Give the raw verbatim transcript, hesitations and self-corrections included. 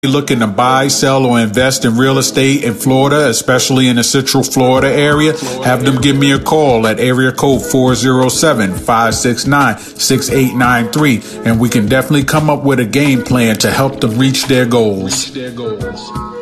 looking to buy, sell, or invest in real estate in Florida, especially in the Central Florida area, have them give me a call at area code four oh seven, five six nine, six eight nine three, and we can definitely come up with a game plan to help them reach their goals.